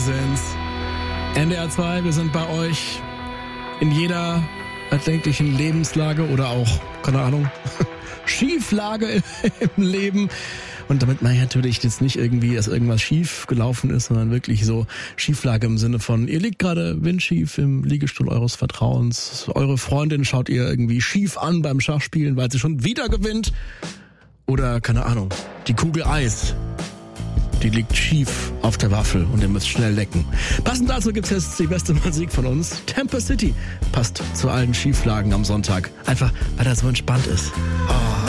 sind's. NDR 2, wir sind bei euch in jeder erdenklichen Lebenslage oder auch, keine Ahnung, Schieflage im Leben. Und damit meine ich natürlich jetzt nicht irgendwie, dass irgendwas schief gelaufen ist, sondern wirklich so Schieflage im Sinne von, ihr liegt gerade windschief im Liegestuhl eures Vertrauens. Eure Freundin schaut ihr irgendwie schief an beim Schachspielen, weil sie schon wieder gewinnt. Oder, keine Ahnung, die Kugel Eis, die liegt schief auf der Waffel und ihr müsst schnell lecken. Passend dazu gibt's jetzt die beste Musik von uns. Tampa City passt zu allen Schieflagen am Sonntag. Einfach, weil er so entspannt ist. Oh.